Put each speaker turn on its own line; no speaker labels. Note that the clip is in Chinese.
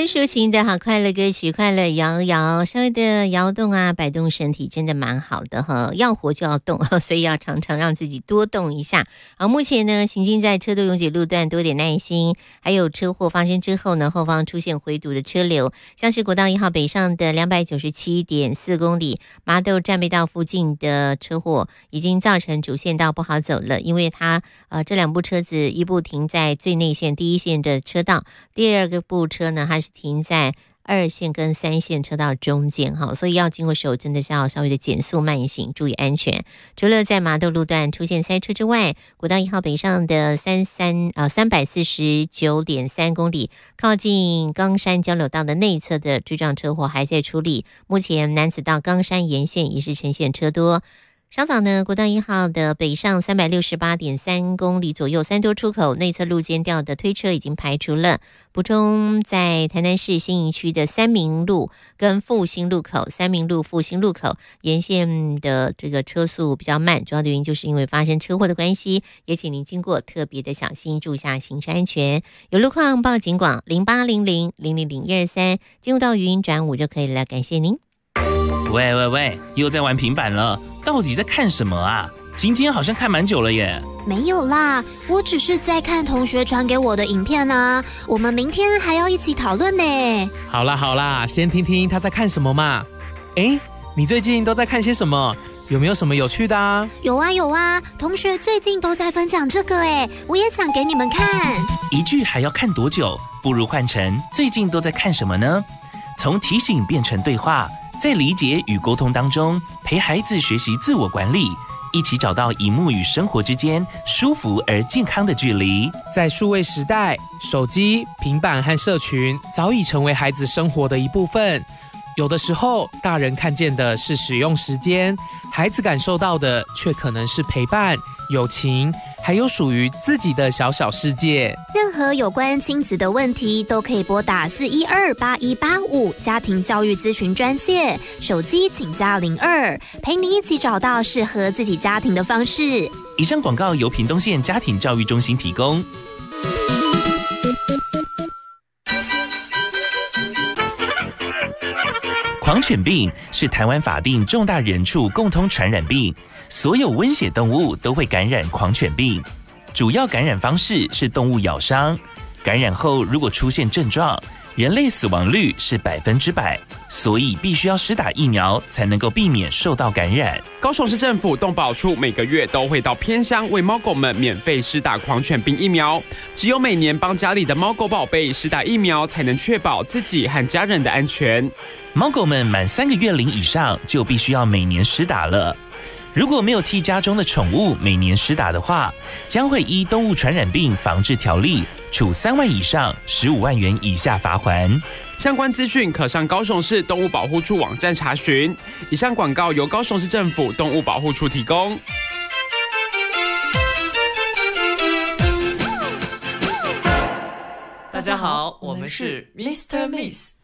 抒情的好快乐歌曲，快乐摇摇，稍微的摇动啊，摆动身体，真的蛮好的哈。要活就要动，所以要常常让自己多动一下。好，目前呢，行经在车多拥挤路段，多点耐心。还有车祸发生之后呢，后方出现回堵的车流，像是国道1号北上的297.4公里，麻豆战备道附近的车祸已经造成主线道不好走了，因为它这两部车子一部停在最内线第一线的车道，第二个部车呢，它是停在2线跟3线车道中间哈，所以要经过时候真的是要稍微的减速慢行，注意安全。除了在麻豆路段出现塞车之外，国道1号北上的349.3公里，靠近冈山交流道的内侧的追撞车祸还在处理，目前楠梓到冈山沿线也是呈现车多。稍早呢，国道1号的北上368.3公里左右，三多出口内侧路肩调的推车已经排除了。补充在台南市新营区的三民路跟复兴路口，三民路复兴路口沿线的这个车速比较慢，主要的原因就是因为发生车祸的关系，也请您经过特别的小心，注意下行车安全。有路况报警广0800000123，进入到语音转5就可以了，感谢您。
喂，又在玩平板了，到底在看什么啊？今天好像看蛮久了耶。
没有啦，我只是在看同学传给我的影片啊，我们明天还要一起讨论呢。
好啦，先听听他在看什么嘛。你最近都在看些什么？有没有什么有趣的啊？
有啊，同学最近都在分享这个我也想给你们看。
一句还要看多久？不如换成最近都在看什么呢？从提醒变成对话，在理解与沟通当中，陪孩子学习自我管理，一起找到荧幕与生活之间舒服而健康的距离。
在数位时代，手机、平板和社群早已成为孩子生活的一部分。有的时候，大人看见的是使用时间，孩子感受到的却可能是陪伴、友情，还有属于自己的小小世界。
任何有关亲子的问题都可以拨打4128185家庭教育咨询专线，手机请加02，陪你一起找到适合自己家庭的方式。
以上广告由屏东县家庭教育中心提供。狂犬病是台湾法定重大人畜共通传染病，所有温血动物都会感染狂犬病。主要感染方式是动物咬伤，感染后如果出现症状，人类死亡率是100%，所以必须要施打疫苗才能够避免受到感染。
高雄市政府动保处每个月都会到偏乡为猫狗们免费施打狂犬病疫苗，只有每年帮家里的猫狗宝贝施打疫苗，才能确保自己和家人的安全。
猫狗们满3个月龄以上就必须要每年施打了。如果没有替家中的宠物每年施打的话，将会依动物传染病防治条例处3万以上15万元以下罚锾。
相关资讯可上高雄市动物保护处网站查询。以上广告由高雄市政府动物保护处提供。
大家好，我们是 Mr. Miss